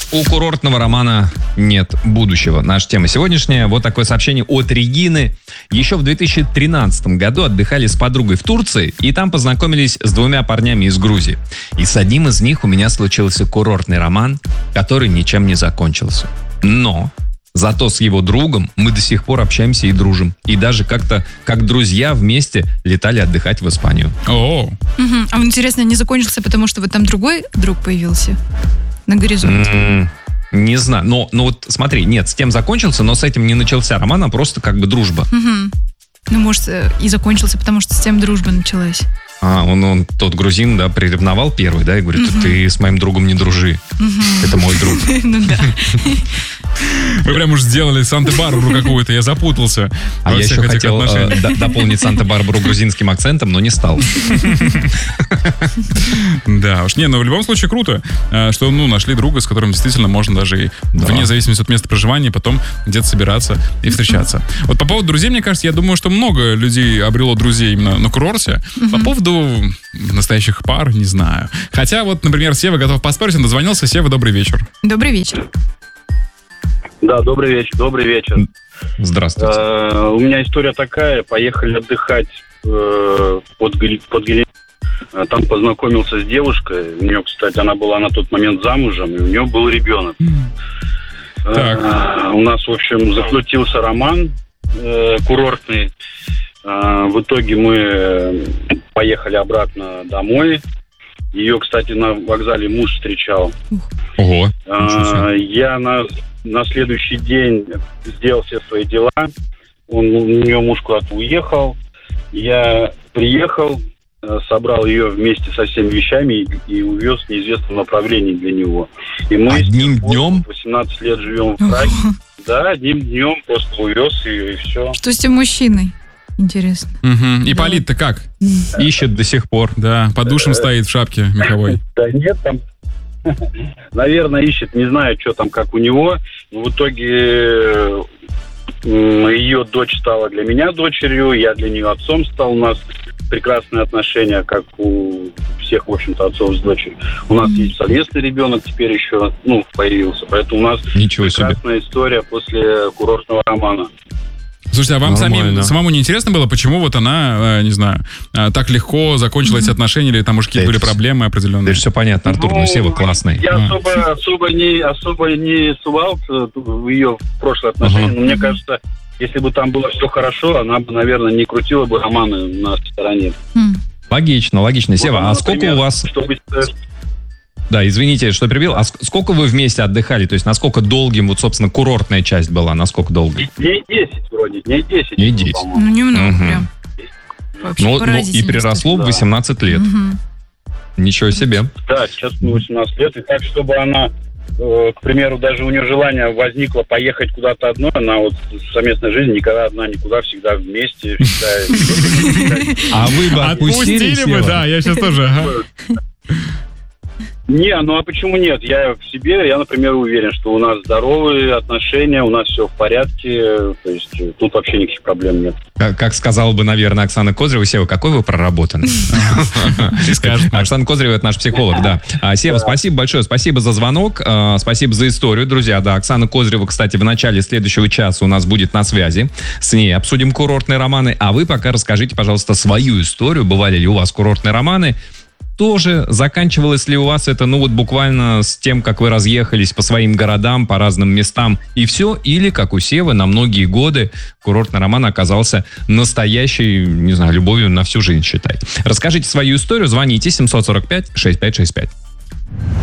у курортного романа нет будущего. Наша тема сегодняшняя. Вот такое сообщение от Регины. Еще в 2013 году отдыхали с подругой в Турции, и там познакомились с двумя парнями из Грузии. И с одним из них у меня случился курортный роман, который ничем не закончился. Но зато с его другом мы до сих пор общаемся и дружим. И даже как-то, как друзья, вместе летали отдыхать в Испанию. О. А интересно, не закончился, потому что вот там другой друг появился на горизонте? Не знаю. Но вот смотри, нет, с тем закончился, но с этим не начался роман, а просто как бы дружба. Ну, может, и закончился, потому что с тем дружба началась. Он тот грузин, да, приревновал первый, да, и говорит, ты с моим другом не дружи. Это мой друг. Ну да. Вы прям уж сделали Санта-Барбару какую-то, я запутался. А я еще хотел дополнить Санта-Барбару грузинским акцентом, но не стал. Да уж, но в любом случае круто, что, нашли друга, с которым действительно можно даже и вне зависимости от места проживания потом где-то собираться и встречаться. Вот по поводу друзей, мне кажется, я думаю, что много людей обрело друзей именно на курорте. По поводу настоящих пар, не знаю. Хотя вот, например, Сева готов поспорить, он дозвонился. Сева, добрый вечер. Добрый вечер. Да, добрый вечер. Здравствуйте. У меня история такая. Поехали отдыхать под Гелен. Там познакомился с девушкой. У нее, кстати, она была на тот момент замужем, и у нее был ребенок. У нас, в общем, закрутился роман курортный. В итоге мы поехали обратно домой. Ее, кстати, на вокзале муж встречал. Ого. Я на следующий день сделал все свои дела. У нее муж куда-то уехал. Я приехал, собрал ее вместе со всеми вещами и увез в неизвестном направлении для него. И мы одним днем? 18 лет живем в Праге. Да, одним днем просто увез ее и все. Что с тем мужчиной? Интересно. И Полит-то как? Ищет до сих пор. Да, под душем стоит в шапке меховой. Да нет, там, наверное, ищет, не знаю, что там, как у него. Но в итоге ее дочь стала для меня дочерью, я для нее отцом стал. У нас прекрасные отношения, как у всех, в общем-то, отцов с дочерью. У нас есть совместный ребенок теперь еще, появился. Поэтому у нас прекрасная история после курортного романа. Слушайте, а вам самому не интересно было, почему вот она, не знаю, так легко закончила эти отношения, или там, может, какие-то были проблемы определенные? Это все понятно, Артур, Сева классный. Я особо не сувался в ее прошлые отношения, но мне кажется, если бы там было все хорошо, она бы, наверное, не крутила бы романы на стороне. Логично. Сева, а сколько у вас... Да, извините, что перебил. А сколько вы вместе отдыхали? То есть, насколько долгим, вот, собственно, курортная часть была? Насколько долгой? Дней 10 вроде. Дней 10. Дней 10. Ну, немного прям. И переросло в 18 лет. Ничего себе. Да, сейчас 18 лет. И так, чтобы она, к примеру, даже у нее желание возникло поехать куда-то одной, она вот в совместной жизни никогда одна, никуда, всегда вместе. А вы бы отпустили бы, да, я сейчас тоже. Не, а почему нет? Я в себе, например, уверен, что у нас здоровые отношения, у нас все в порядке, то есть тут вообще никаких проблем нет. Как сказала бы, наверное, Оксана Козырева, Сева, какой вы проработанный. Оксана Козырева — это наш психолог, да. Сева, спасибо большое, спасибо за звонок, спасибо за историю, друзья, да. Оксана Козырева, кстати, в начале следующего часа у нас будет на связи, с ней обсудим курортные романы, а вы пока расскажите, пожалуйста, свою историю, бывали ли у вас курортные романы, тоже заканчивалось ли у вас это, буквально с тем, как вы разъехались по своим городам, по разным местам и все, или, как у Севы, на многие годы курортный роман оказался настоящей, не знаю, любовью на всю жизнь, считай. Расскажите свою историю, звоните 745-6565.